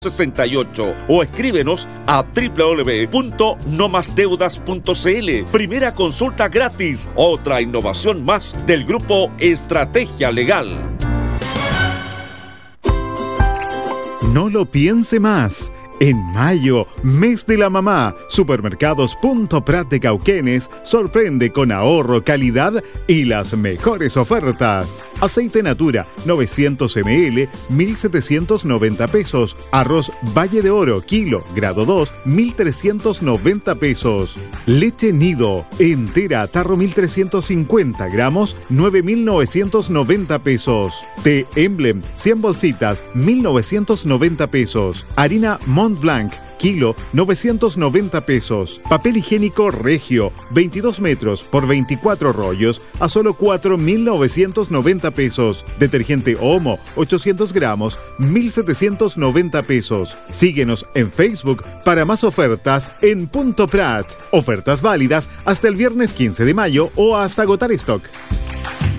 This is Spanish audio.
68 o escríbenos a www.nomasdeudas.cl. Primera consulta gratis, otra innovación más del grupo Estrategia Legal. No lo piense más. En mayo, mes de la mamá, Supermercados Punto Prat de Cauquenes sorprende con ahorro, calidad y las mejores ofertas. Aceite Natura, 900 ml, 1.790 pesos. Arroz Valle de Oro, kilo, grado 2, 1.390 pesos. Leche Nido, entera, tarro 1.350 gramos, 9.990 pesos. Té Emblem, 100 bolsitas, 1.990 pesos. Harina Montblanc, kilo, 990 pesos. Papel higiénico Regio, 22 metros por 24 rollos, a solo 4.990 pesos. Detergente Omo, 800 gramos, 1.790 pesos. Síguenos en Facebook para más ofertas en Punto Prat. Ofertas válidas hasta el viernes 15 de mayo o hasta agotar stock.